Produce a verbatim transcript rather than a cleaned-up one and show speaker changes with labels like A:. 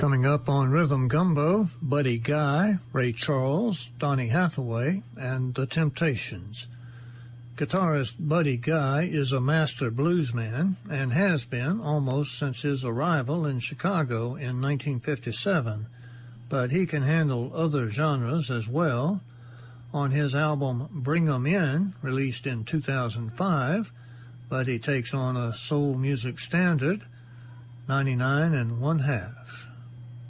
A: Coming up on Rhythm Gumbo, Buddy Guy, Ray Charles, Donny Hathaway, and The Temptations. Guitarist Buddy Guy is a master bluesman and has been almost since his arrival in Chicago in nineteen fifty-seven, but he can handle other genres as well. On his album Bring 'Em In, released in two thousand five, Buddy takes on a soul music standard, ninety-nine and one half.